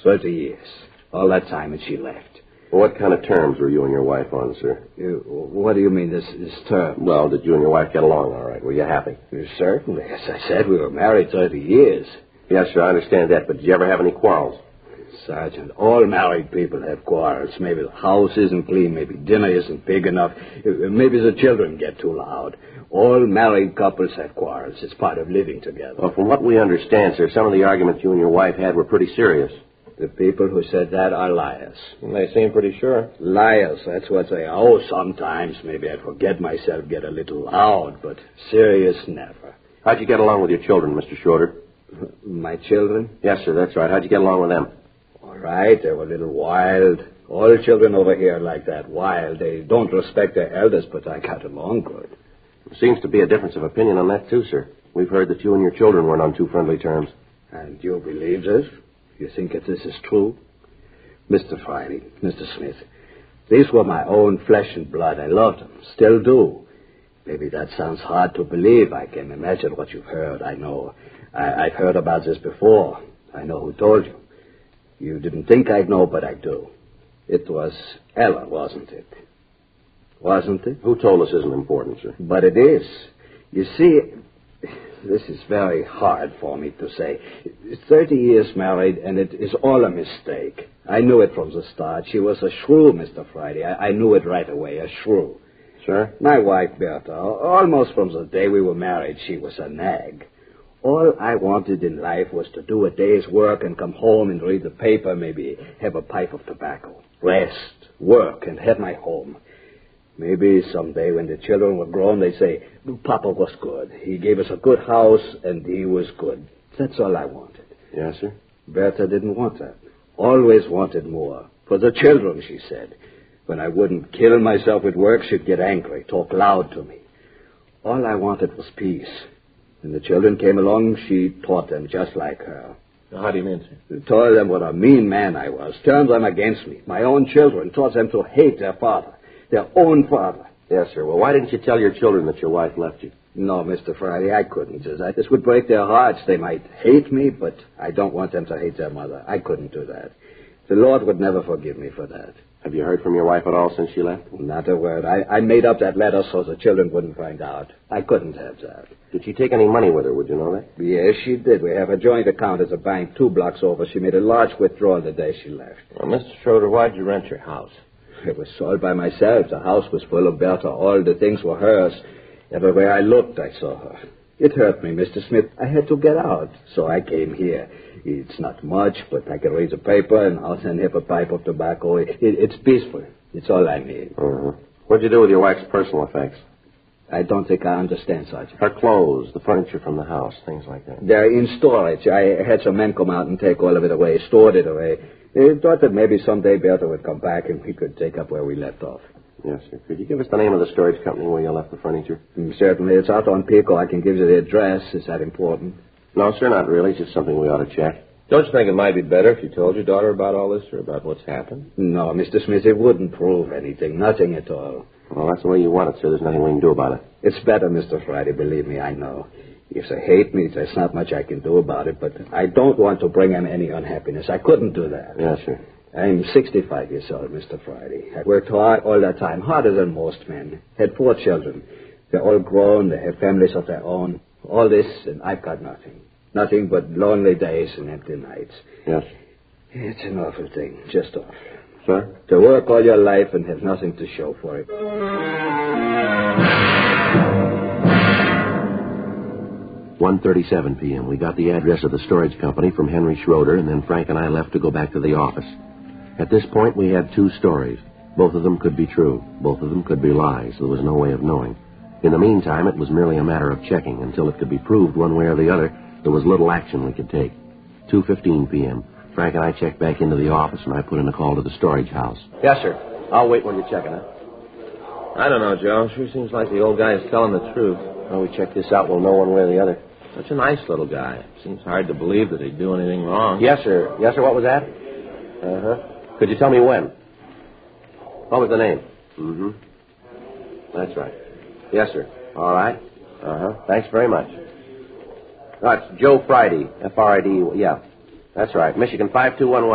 30 years. All that time, and she left. Well, what kind of terms were you and your wife on, sir? What do you mean, this term? Well, did you and your wife get along all right? Were you happy? Certainly. As I said, we were married 30 years. Yes, sir, I understand that, but did you ever have any quarrels? Sergeant, all married people have quarrels. Maybe the house isn't clean, maybe dinner isn't big enough, maybe the children get too loud. All married couples have quarrels. It's part of living together. Well, from what we understand, sir, some of the arguments you and your wife had were pretty serious. The people who said that are liars. They seem pretty sure. Liars, that's what they are. Oh, sometimes maybe I forget myself, get a little loud, but serious, never. How'd you get along with your children, Mr. Schroeder? My children? Yes, sir, that's right. How'd you get along with them? All right, they were a little wild. All children over here are like that, wild. They don't respect their elders, but I got along good. There seems to be a difference of opinion on that, too, sir. We've heard that you and your children weren't on too friendly terms. And you believe this? You think that this is true? Mr. Friday, Mr. Smith, these were my own flesh and blood. I loved them, still do. Maybe that sounds hard to believe. I can imagine what you've heard. I know. I've heard about this before. I know who told you. You didn't think I'd know, but I do. It was Ella, wasn't it? Wasn't it? Who told us isn't important, sir? But it is. You see, this is very hard for me to say. 30 years married, and it is all a mistake. I knew it from the start. She was a shrew, Mr. Friday. I knew it right away, a shrew. Sure. My wife, Bertha, almost from the day we were married, she was a nag. All I wanted in life was to do a day's work and come home and read the paper, maybe have a pipe of tobacco, rest, work, and have my home. Maybe someday when the children were grown, they'd say, Papa was good. He gave us a good house, and he was good. That's all I wanted. Yes, sir? Bertha didn't want that. Always wanted more. For the children, she said. When I wouldn't kill myself with work, she'd get angry, talk loud to me. All I wanted was peace. When the children came along, she taught them just like her. How do you mean, sir? Told them what a mean man I was. Turned them against me. My own children. Taught them to hate their father. Their own father. Yes, sir. Well, why didn't you tell your children that your wife left you? No, Mr. Friday, I couldn't do that. This would break their hearts. They might hate me, but I don't want them to hate their mother. I couldn't do that. The Lord would never forgive me for that. Have you heard from your wife at all since she left? Not a word. I made up that letter so the children wouldn't find out. I couldn't have that. Did she take any money with her? Would you know that? Yes, she did. We have a joint account at the bank 2 blocks over. She made a large withdrawal the day she left. Well, Mr. Schroeder, why'd you rent your house? It was sold by myself. The house was full of Bertha. All the things were hers. Everywhere I looked, I saw her. It hurt me, Mr. Smith. I had to get out, so I came here. It's not much, but I can read the paper and I'll send him a pipe of tobacco. It's peaceful. It's all I need. What'd you do with your wife's personal effects? I don't think I understand, Sergeant. Her clothes, the furniture from the house, things like that. They're in storage. I had some men come out and take all of it away, stored it away. I thought that maybe someday Bertha would come back and we could take up where we left off. Yes, sir. Could you give us the name of the storage company where you left the furniture? Certainly. It's out on Pico. I can give you the address. Is that important? No, sir, not really. It's just something we ought to check. Don't you think it might be better if you told your daughter about all this or about what's happened? No, Mr. Smith, it wouldn't prove anything. Nothing at all. Well, that's the way you want it, sir. There's nothing we can do about it. It's better, Mr. Friday. Believe me, I know. If they hate me, there's not much I can do about it, but I don't want to bring them any unhappiness. I couldn't do that. Yes, sir. I'm 65 years old, Mr. Friday. I worked hard all that time, harder than most men. Had 4 children. They're all grown. They have families of their own. All this, and I've got nothing. Nothing but lonely days and empty nights. Yes. It's an awful thing, just awful. Sir? To work all your life and have nothing to show for it. 1:37 p.m. We got the address of the storage company from Henry Schroeder, and then Frank and I left to go back to the office. At this point, we had 2 stories. Both of them could be true. Both of them could be lies. There was no way of knowing. In the meantime, it was merely a matter of checking. Until it could be proved one way or the other, there was little action we could take. 2:15 p.m. Frank and I checked back into the office, and I put in a call to the storage house. Yes, sir. I'll wait when you're checking it. I don't know, Joe. Sure seems like the old guy is telling the truth. Well, we check this out, we'll know one way or the other. Such a nice little guy. Seems hard to believe that he'd do anything wrong. Yes, sir. Yes, sir. What was that? Uh-huh. Could you tell me when? What was the name? Mm-hmm. That's right. Yes, sir. All right. Uh-huh. Thanks very much. Oh, it's Joe Friday. F-R-I-D. Yeah. That's right. Michigan 5211.